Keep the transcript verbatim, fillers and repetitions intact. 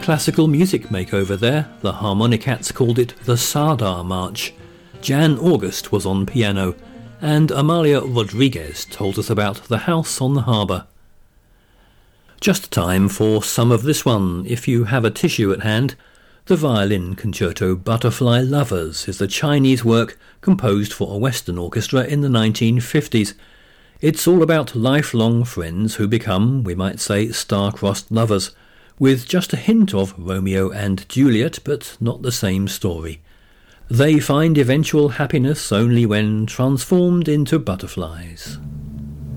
classical music makeover there. The Harmonicats called it the Sardar March. Jan August was on piano, and Amalia Rodriguez told us about The House on the Harbour. Just time for some of this one, if you have a tissue at hand. The violin concerto Butterfly Lovers is a Chinese work composed for a Western orchestra in the nineteen fifties. It's all about lifelong friends who become, we might say, star-crossed lovers, with just a hint of Romeo and Juliet, but not the same story. They find eventual happiness only when transformed into butterflies.